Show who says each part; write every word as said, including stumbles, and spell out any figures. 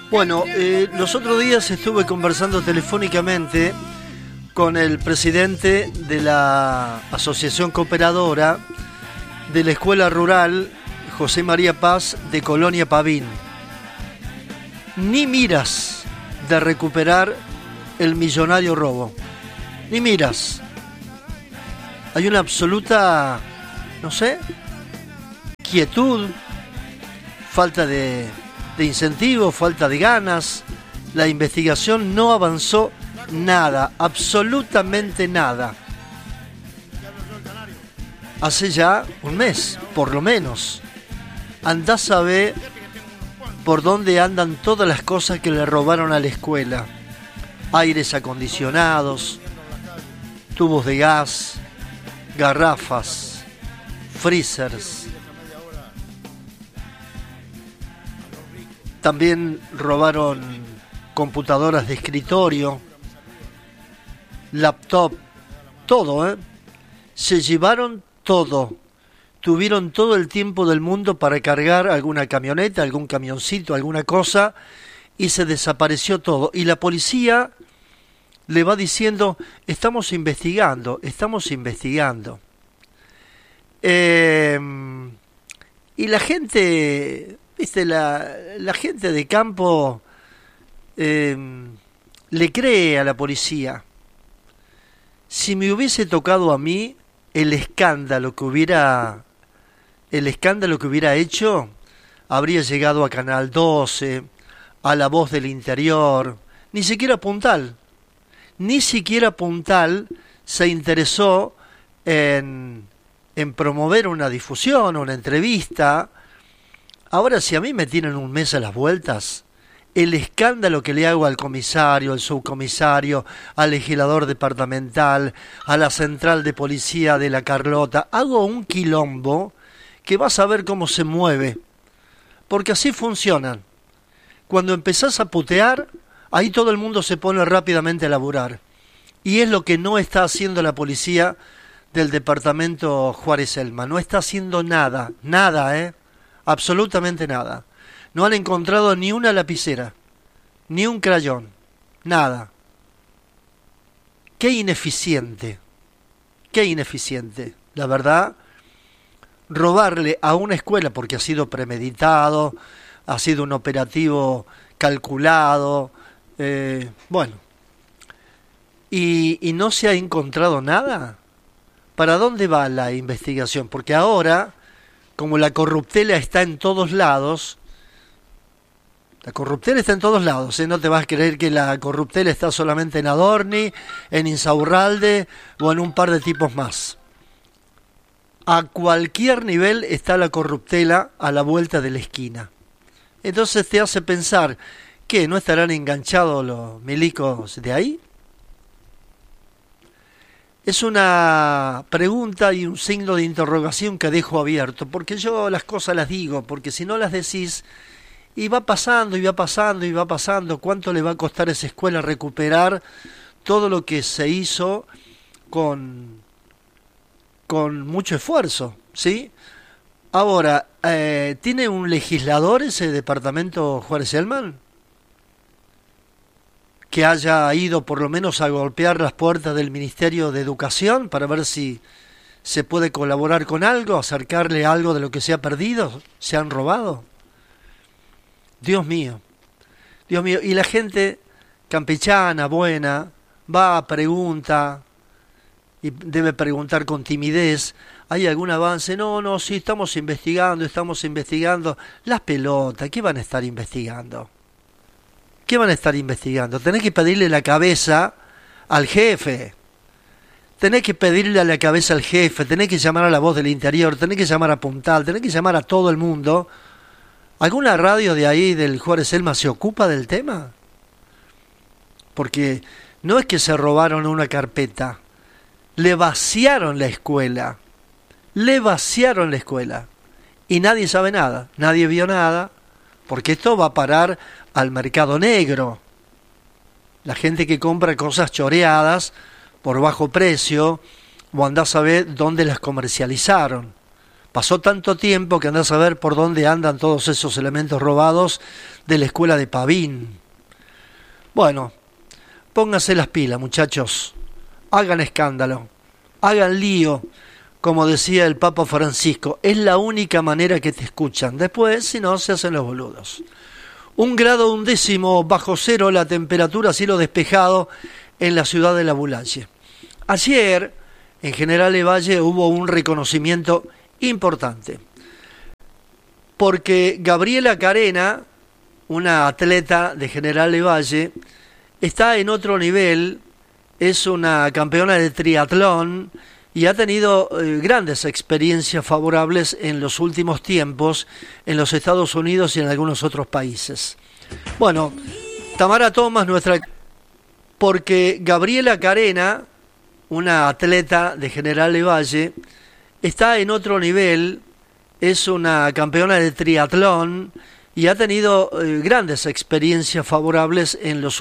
Speaker 1: Bueno, eh, los otros días estuve conversando telefónicamente con el presidente de la Asociación Cooperadora de la Escuela Rural José María Paz de Colonia Pavín. Ni miras de recuperar el millonario robo. Ni miras. Hay una absoluta, no sé, quietud, falta de, de incentivo, falta de ganas. La investigación no avanzó nada, absolutamente nada. Hace ya un mes, por lo menos. Andás a ver por dónde andan todas las cosas que le robaron a la escuela. Aires acondicionados, tubos de gas, garrafas, freezers. También robaron computadoras de escritorio, laptop, todo, ¿eh? Se llevaron todo. Tuvieron todo el tiempo del mundo para cargar alguna camioneta, algún camioncito, alguna cosa, y se desapareció todo. Y la policía le va diciendo, estamos investigando, estamos investigando. Eh, y la gente, viste, la, la gente de campo eh, le cree a la policía. Si me hubiese tocado a mí, el escándalo que hubiera, el escándalo que hubiera hecho, habría llegado a Canal doce, a La Voz del Interior, ni siquiera Puntal. Ni siquiera Puntal se interesó en, en promover una difusión, una entrevista. Ahora, si a mí me tienen un mes a las vueltas, el escándalo que le hago al comisario, al subcomisario, al legislador departamental, a la central de policía de La Carlota, hago un quilombo que vas a ver cómo se mueve. Porque así funcionan. Cuando empezás a putear, ahí todo el mundo se pone rápidamente a laburar. Y es lo que no está haciendo la policía del departamento Juárez Elma. No está haciendo nada, nada, ¿eh? Absolutamente nada. No han encontrado ni una lapicera, ni un crayón, nada. Qué ineficiente, qué ineficiente. La verdad, robarle a una escuela, porque ha sido premeditado, ha sido un operativo calculado, eh, bueno, y, y no se ha encontrado nada. ¿Para dónde va la investigación? Porque ahora, como la corruptela está en todos lados, la corruptela está en todos lados, ¿eh? No te vas a creer que la corruptela está solamente en Adorni, en Insaurralde o en un par de tipos más. A cualquier nivel está la corruptela a la vuelta de la esquina. Entonces te hace pensar, ¿qué? ¿No estarán enganchados los milicos de ahí? Es una pregunta y un signo de interrogación que dejo abierto, porque yo las cosas las digo, porque si no las decís, y va pasando, y va pasando, y va pasando, ¿cuánto le va a costar a esa escuela recuperar todo lo que se hizo con, con mucho esfuerzo, ¿sí? Ahora, eh, ¿tiene un legislador ese departamento Juárez Elman? Que haya ido por lo menos a golpear las puertas del Ministerio de Educación para ver si se puede colaborar con algo, acercarle algo de lo que se ha perdido, se han robado. Dios mío, Dios mío, y la gente campechana, buena, va, pregunta, y debe preguntar con timidez, ¿hay algún avance? No, no, sí, estamos investigando, estamos investigando. Las pelotas, ¿qué van a estar investigando? ¿Qué van a estar investigando? Tenés que pedirle la cabeza al jefe, tenés que pedirle a la cabeza al jefe, tenés que llamar a La Voz del Interior, tenés que llamar a Puntal, tenés que llamar a todo el mundo. ¿Alguna radio de ahí del Juárez Elma se ocupa del tema? Porque no es que se robaron una carpeta, le vaciaron la escuela, le vaciaron la escuela y nadie sabe nada, nadie vio nada, porque esto va a parar al mercado negro. La gente que compra cosas choreadas por bajo precio, o andás a ver dónde las comercializaron. Pasó tanto tiempo que andás a ver por dónde andan todos esos elementos robados de la escuela de Pavín. Bueno, pónganse las pilas, muchachos, hagan escándalo, hagan lío, como decía el Papa Francisco, es la única manera que te escuchan. Después, si no, se hacen los boludos. Un grado undécimo bajo cero la temperatura, cielo despejado en la ciudad de La Bulaye. Ayer, en General Lavalle, hubo un reconocimiento importante, porque Gabriela Carena, una atleta de General Lavalle, está en otro nivel, es una campeona de triatlón y ha tenido eh, grandes experiencias favorables en los últimos tiempos en los Estados Unidos y en algunos otros países. Bueno, Tamara Thomas, nuestra... porque Gabriela Carena, una atleta de General Lavalle, está en otro nivel, es una campeona de triatlón y ha tenido eh, grandes experiencias favorables en los